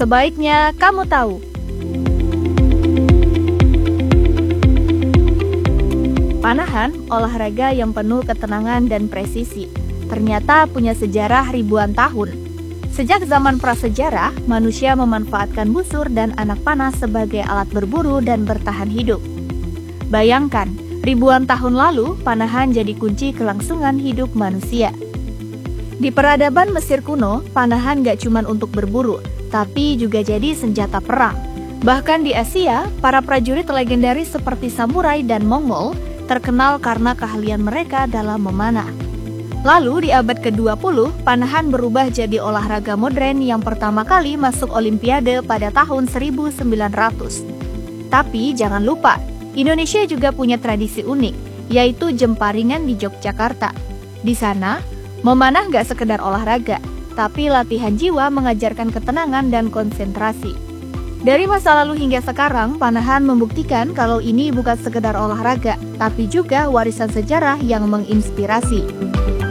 Sebaiknya kamu tahu. Panahan, olahraga yang penuh ketenangan dan presisi, ternyata punya sejarah ribuan tahun. Sejak zaman prasejarah, manusia memanfaatkan busur dan anak panah sebagai alat berburu dan bertahan hidup. Bayangkan, ribuan tahun lalu, panahan jadi kunci kelangsungan hidup manusia. Di peradaban Mesir kuno, panahan gak cuma untuk berburu, tapi juga jadi senjata perang. Bahkan di Asia, para prajurit legendaris seperti samurai dan Mongol terkenal karena keahlian mereka dalam memanah. Lalu di abad ke-20, panahan berubah jadi olahraga modern yang pertama kali masuk Olimpiade pada tahun 1900. Tapi jangan lupa, Indonesia juga punya tradisi unik, yaitu jemparingan di Yogyakarta. Di sana, memanah gak sekedar olahraga, tapi latihan jiwa mengajarkan ketenangan dan konsentrasi. Dari masa lalu hingga sekarang, panahan membuktikan kalau ini bukan sekedar olahraga, tapi juga warisan sejarah yang menginspirasi.